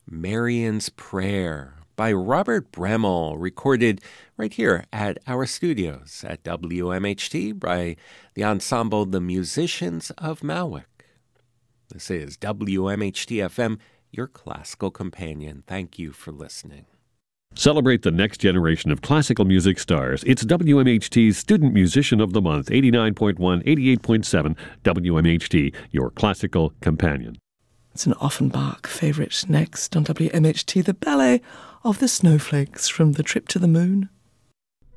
Marian's Prayer by Robert Bremmel, recorded right here at our studios at WMHT by the ensemble The Musicians of Malwick. This is WMHT-FM, your classical companion. Thank you for listening. Celebrate the next generation of classical music stars. It's WMHT's Student Musician of the Month, 89.1, 88.7, WMHT, your classical companion. It's an Offenbach favourite next on WMHT, the ballet of the snowflakes from The Trip to the Moon.